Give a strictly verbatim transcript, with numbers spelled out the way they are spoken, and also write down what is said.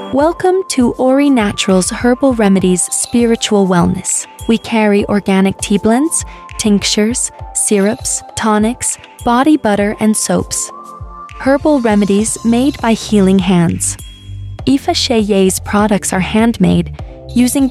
Welcome to Ori Naturals Herbal Remedies Spiritual Wellness. We carry organic tea blends, tinctures, syrups, tonics, body butter, and soaps. Herbal remedies made by healing hands. Ifa Sheye's products are handmade using